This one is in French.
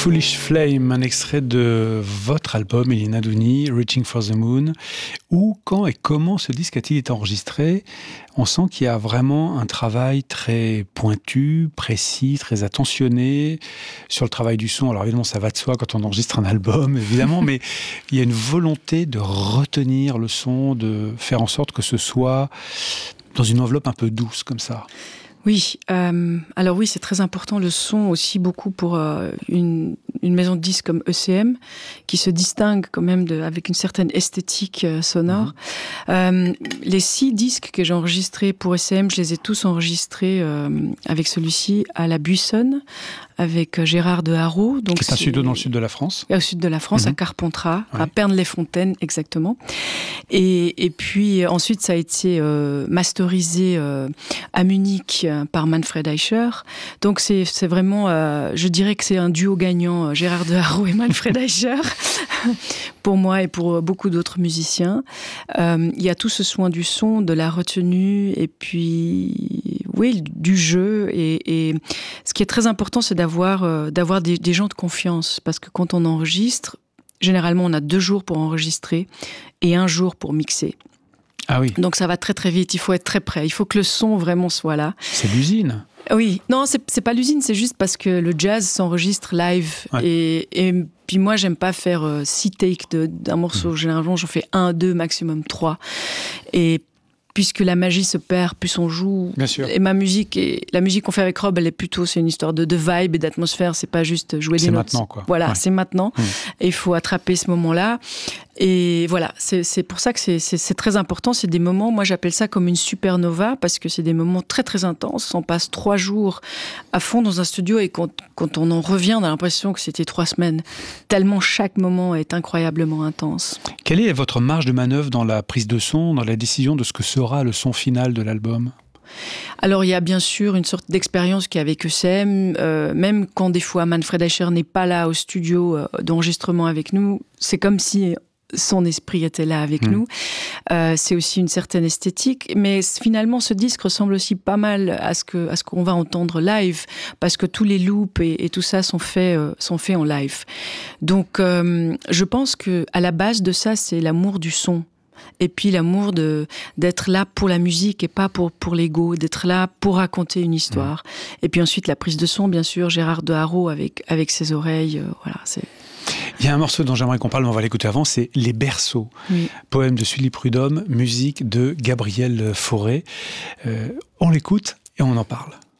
Foolish Flame, un extrait de votre album, Elina Douni, Reaching for the Moon. Où, quand et comment ce disque a-t-il été enregistré ? On sent qu'il y a vraiment un travail très pointu, précis, très attentionné sur le travail du son. Alors évidemment, ça va de soi quand on enregistre un album, évidemment, mais il y a une volonté de retenir le son, de faire en sorte que ce soit dans une enveloppe un peu douce, comme ça. Oui, alors oui, c'est très important le son aussi beaucoup pour une maison de disques comme ECM qui se distingue quand même avec une certaine esthétique sonore. Les 6 disques que j'ai enregistrés pour ECM, je les ai tous enregistrés avec celui-ci à la Buissonne avec Gérard de Haro. Donc c'est un studio dans le sud de la France. Au sud de la France, à Carpentras, à Pernes-les-Fontaines exactement. Et puis ensuite ça a été masterisé à Munich par Manfred Eicher. Donc c'est vraiment, je dirais que c'est un duo gagnant, Gérard de Haro et Manfred Eicher, pour moi et pour beaucoup d'autres musiciens. Il y a tout ce soin du son, de la retenue, et puis oui, du jeu. Et ce qui est très important, c'est d'avoir des gens de confiance, parce que quand on enregistre, généralement on a 2 jours pour enregistrer et 1 jour pour mixer. Ah oui. Donc ça va très très vite, il faut être très prêt, il faut que le son vraiment soit là. C'est l'usine. Oui, non, c'est pas l'usine, c'est juste parce que le jazz s'enregistre live. Ouais. Et puis moi, j'aime pas faire 6 takes d'un morceau. Généralement, j'en fais 1, 2, maximum 3. Et puisque la magie se perd, plus on joue. Bien sûr. Et la musique qu'on fait avec Rob, elle est plutôt, c'est une histoire de vibe et d'atmosphère. C'est pas juste jouer des notes. C'est maintenant, quoi. Voilà, c'est maintenant. Et il faut attraper ce moment-là. Et voilà, c'est pour ça que c'est très important. C'est des moments, moi j'appelle ça comme une supernova, parce que c'est des moments très très intenses. On passe 3 jours à fond dans un studio, et quand on en revient, on a l'impression que c'était 3 semaines. Tellement chaque moment est incroyablement intense. Quelle est votre marge de manœuvre dans la prise de son, dans la décision de ce que sera le son final de l'album ? Alors il y a bien sûr une sorte d'expérience qui est avec ECM, même quand des fois Manfred Eicher n'est pas là au studio d'enregistrement avec nous, c'est comme si son esprit était là avec nous. C'est aussi une certaine esthétique, mais finalement ce disque ressemble aussi pas mal à ce qu'on va entendre live, parce que tous les loops et tout ça sont faits en live. Donc je pense que à la base de ça, c'est l'amour du son. Et puis l'amour d'être là pour la musique et pas pour l'ego, d'être là pour raconter une histoire. Et puis ensuite la prise de son, bien sûr, Gérard de Haro avec ses oreilles, voilà, c'est... Il y a un morceau dont j'aimerais qu'on parle, mais on va l'écouter avant, c'est Les Berceaux. Oui. Poème de Sully Prudhomme, musique de Gabriel Fauré. On l'écoute et on en parle.